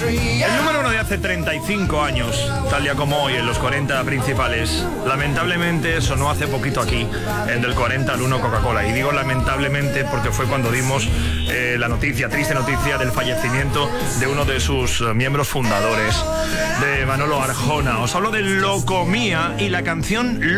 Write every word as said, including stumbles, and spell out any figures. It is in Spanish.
El número uno de hace treinta y cinco años, tal día como hoy, en los cuarenta principales, lamentablemente sonó hace poquito aquí, en del cuarenta al uno Coca-Cola. Y digo lamentablemente porque fue cuando dimos eh, la noticia, triste noticia, del fallecimiento de uno de sus eh, miembros fundadores, de Manolo Arjona. Os hablo de Locomía y la canción